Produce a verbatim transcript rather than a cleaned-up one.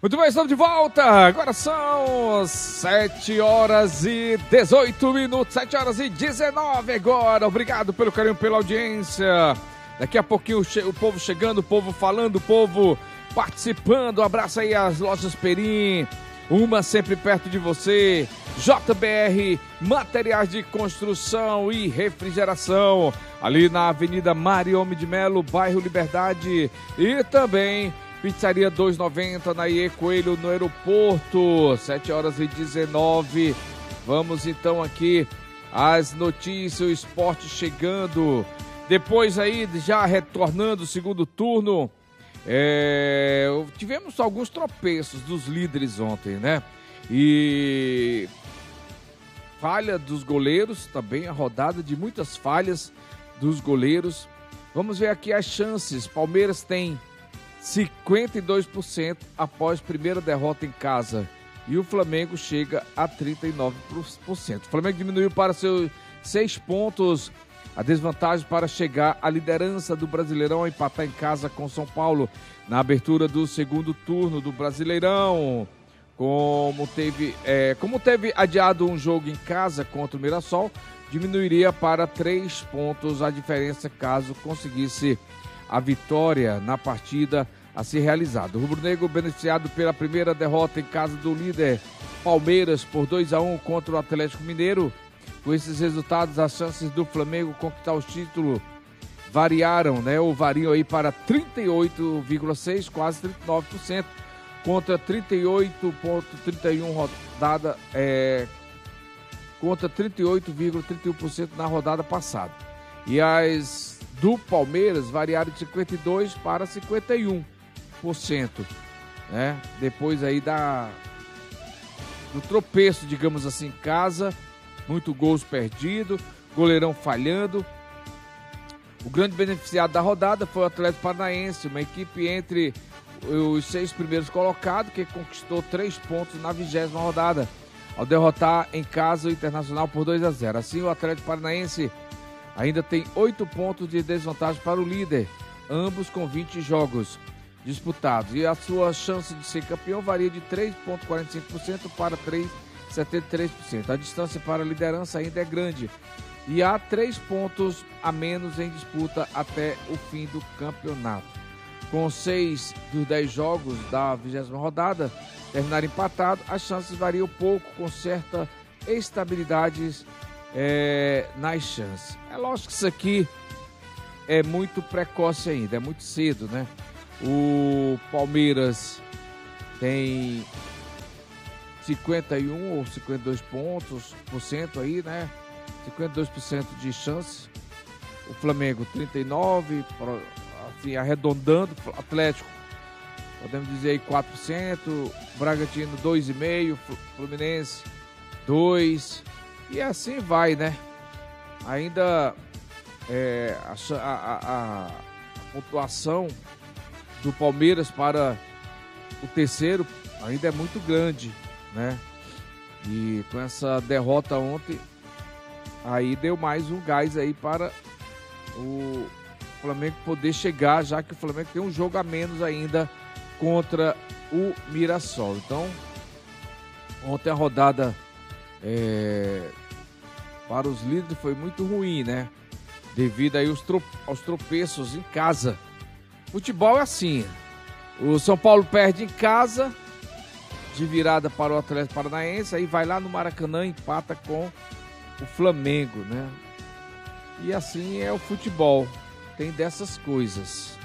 Muito bem, estamos de volta. Agora são sete horas e dezoito minutos, sete horas e dezenove agora. Obrigado pelo carinho, pela audiência. Daqui a pouquinho o povo chegando, o povo falando, o povo participando. Um abraço aí às lojas Perim, uma sempre perto de você. J B R, materiais de construção e refrigeração, ali na Avenida Mariome de Melo, bairro Liberdade. E também Pizzaria dois e noventa na I E Coelho, no aeroporto, sete horas e dezenove. Vamos então aqui às notícias, o esporte chegando. Depois aí, já retornando o segundo turno, é, tivemos alguns tropeços dos líderes ontem, né? E falha dos goleiros, também a rodada de muitas falhas dos goleiros. Vamos ver aqui as chances. Palmeiras tem cinquenta e dois por cento após primeira derrota em casa e o Flamengo chega a trinta e nove por cento. O Flamengo diminuiu para seus seis pontos a desvantagem para chegar à liderança do Brasileirão, a empatar em casa com São Paulo na abertura do segundo turno do Brasileirão. Como teve, é, como teve adiado um jogo em casa contra o Mirassol, diminuiria para três pontos a diferença caso conseguisse a vitória na partida a ser realizada. O rubro-negro beneficiado pela primeira derrota em casa do líder Palmeiras por dois a um contra o Atlético Mineiro. Com esses resultados, as chances do Flamengo conquistar o título variaram, né? Ou variam aí para trinta e oito vírgula seis por cento, quase trinta e nove por cento, contra trinta e oito vírgula trinta e um rodada, é, contra trinta e oito vírgula trinta e um por cento na rodada passada. E as do Palmeiras variaram de cinquenta e dois por cento para cinquenta e um por cento, né? Depois aí da, do tropeço, digamos assim, em casa, muito gols perdidos, goleirão falhando. O grande beneficiado da rodada foi o Atlético Paranaense, uma equipe entre os seis primeiros colocados, que conquistou três pontos na vigésima rodada, ao derrotar em casa o Internacional por dois a zero. Assim, o Atlético Paranaense ainda tem oito pontos de desvantagem para o líder, ambos com vinte jogos disputados. E a sua chance de ser campeão varia de três vírgula quarenta e cinco por cento para três vírgula setenta e três por cento. A distância para a liderança ainda é grande e há três pontos a menos em disputa até o fim do campeonato. Com seis dos dez jogos da vigésima rodada terminar empatado, as chances variam pouco, com certa estabilidade é, nas chances. É lógico que isso aqui é muito precoce ainda, é muito cedo, né? O Palmeiras tem cinquenta e um ou cinquenta e dois pontos por cento aí, né? cinquenta e dois por cento de chance. O Flamengo trinta e nove por cento, assim, arredondando. Atlético, podemos dizer aí quatro por cento. Bragantino dois vírgula cinco por cento. Fluminense dois por cento. E assim vai, né? Ainda é, a, a, a, a pontuação do Palmeiras para o terceiro ainda é muito grande, né? E com essa derrota ontem, aí deu mais um gás aí para o Flamengo poder chegar, já que o Flamengo tem um jogo a menos ainda contra o Mirassol. Então, ontem a rodada é, para os líderes foi muito ruim, né? Devido aí aos, tro- aos tropeços em casa. Futebol é assim, o São Paulo perde em casa, de virada para o Atlético Paranaense, aí vai lá no Maracanã e empata com o Flamengo, né? E assim é o futebol, tem dessas coisas.